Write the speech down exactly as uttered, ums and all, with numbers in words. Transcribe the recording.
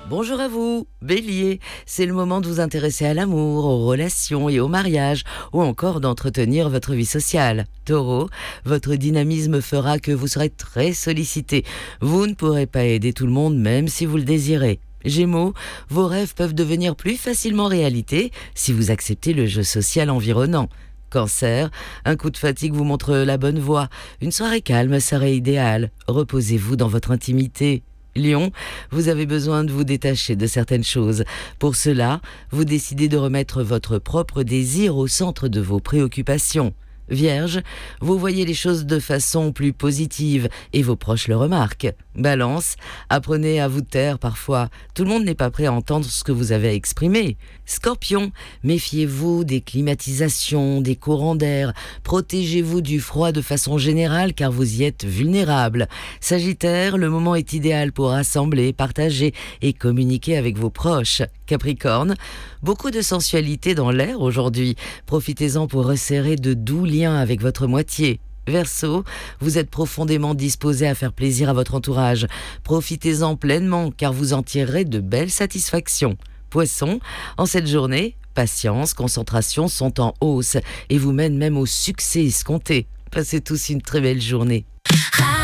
Bonjour à vous, Bélier, c'est le moment de vous intéresser à l'amour, aux relations et au mariage, ou encore d'entretenir votre vie sociale. Taureau, votre dynamisme fera que vous serez très sollicité. Vous ne pourrez pas aider tout le monde même si vous le désirez. Gémeaux, vos rêves peuvent devenir plus facilement réalité si vous acceptez le jeu social environnant. Cancer, un coup de fatigue vous montre la bonne voie. Une soirée calme serait idéale. Reposez-vous dans votre intimité. Lion, vous avez besoin de vous détacher de certaines choses. Pour cela, vous décidez de remettre votre propre désir au centre de vos préoccupations. Vierge, vous voyez les choses de façon plus positive et vos proches le remarquent. Balance, apprenez à vous taire parfois. Tout le monde n'est pas prêt à entendre ce que vous avez à exprimer. Scorpion, méfiez-vous des climatisations, des courants d'air. Protégez-vous du froid de façon générale car vous y êtes vulnérable. Sagittaire, le moment est idéal pour rassembler, partager et communiquer avec vos proches. Capricorne, beaucoup de sensualité dans l'air aujourd'hui. Profitez-en pour resserrer de doux liens avec votre moitié. Verseau, vous êtes profondément disposé à faire plaisir à votre entourage. Profitez-en pleinement car vous en tirerez de belles satisfactions. Poisson, en cette journée, patience, concentration sont en hausse et vous mènent même au succès escompté. Passez tous une très belle journée.